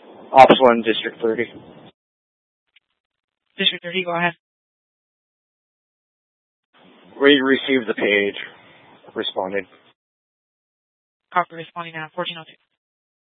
Ops 1, District 30. District 30, go ahead. We received the page. Responded. Copy, responding now, 1402.